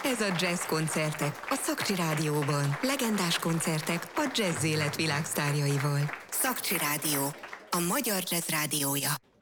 Ez a Jazz Koncertek a Szakcsi Rádióban. Legendás koncertek a jazz élet világsztárjaival. Szakcsi Rádió, a magyar jazz rádiója.